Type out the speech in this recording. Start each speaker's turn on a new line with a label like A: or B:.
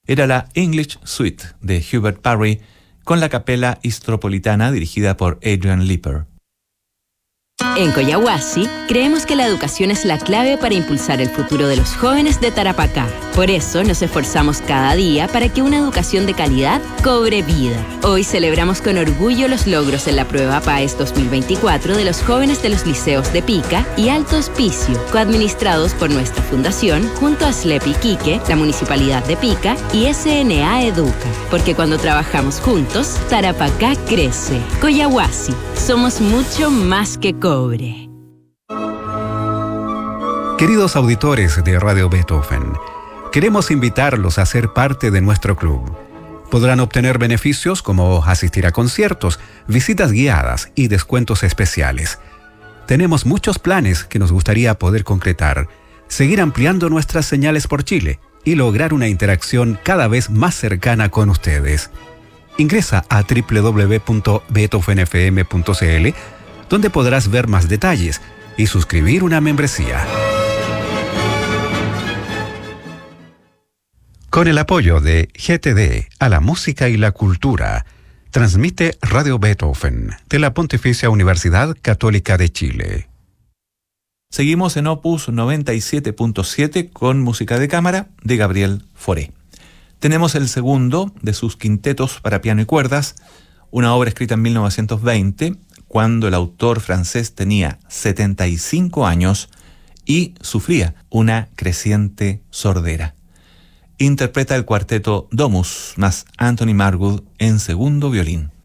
A: Era la English Suite de Hubert Parry con la Capella Istropolitana dirigida por Adrian Leeper.
B: En Coyahuasi, creemos que la educación es la clave para impulsar el futuro de los jóvenes de Tarapacá. Por eso nos esforzamos cada día para que una educación de calidad cobre vida. Hoy celebramos con orgullo los logros en la prueba PAES 2024 de los jóvenes de los liceos de Pica y Alto Hospicio, coadministrados por nuestra fundación junto a SLEP Iquique, la Municipalidad de Pica y SNA Educa. Porque cuando trabajamos juntos, Tarapacá crece. Coyahuasi, somos mucho más que cobre.
C: Queridos auditores de Radio Beethoven, queremos invitarlos a ser parte de nuestro club. Podrán obtener beneficios como asistir a conciertos, visitas guiadas y descuentos especiales. Tenemos muchos planes que nos gustaría poder concretar, seguir ampliando nuestras señales por Chile y lograr una interacción cada vez más cercana con ustedes. Ingresa a www.beethovenfm.cl, donde podrás ver más detalles y suscribir una membresía. Con el apoyo de GTD a la música y la cultura, transmite Radio Beethoven de la Pontificia Universidad Católica de Chile.
A: Seguimos en Opus 97.7 con música de cámara de Gabriel Fauré. Tenemos el segundo de sus quintetos para piano y cuerdas, una obra escrita en 1920, cuando el autor francés tenía 75 años y sufría una creciente sordera. Interpreta el cuarteto Domus más Anthony Margood en segundo violín.